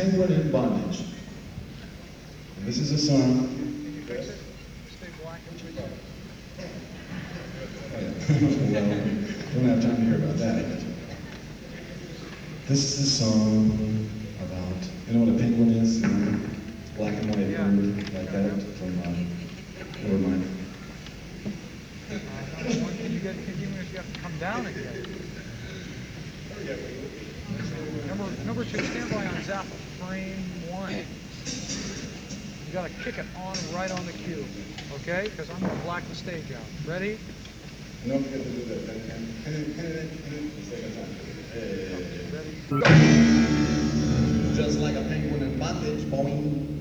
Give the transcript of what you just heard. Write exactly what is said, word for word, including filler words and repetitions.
Penguin in Bondage. And this is a song. Can you fix it? Stay black and white. Well, don't have time to hear about that. This is a song about, you know what a penguin is? You know, black and white Yeah. bird like that from uh, Never mind. Uh, number one, can you get, can you, you have to come down again. Number, number two, stand by on Zappa, frame one. You gotta kick it on right on the cue, okay? Because I'm gonna black the stage out. Ready? And don't forget to do that. The second time. Hey. Ready? Just like a penguin in bondage, boing.